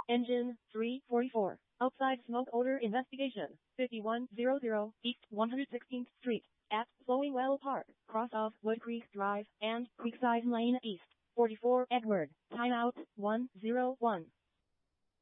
Engine 344. Outside smoke odor investigation. 5100 East 116th Street. At Flowing-Well Park. Cross of Wood Creek Drive and Creekside Lane East. 44 Edward. Timeout 101.